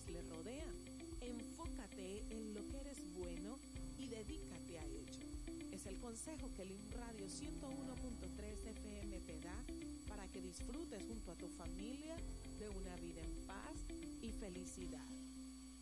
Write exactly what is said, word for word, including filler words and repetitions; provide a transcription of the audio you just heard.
quienes le rodean. Enfócate en lo que eres bueno y dedícate a ello. Es el consejo que Lim Radio ciento uno punto tres F M te da para que disfrutes junto a tu familia de una vida en paz y felicidad.